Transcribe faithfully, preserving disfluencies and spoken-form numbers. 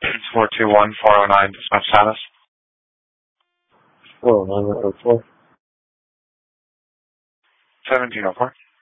It's four two one, four oh nine, dispatch status. four oh nine, one oh four. seventeen oh four.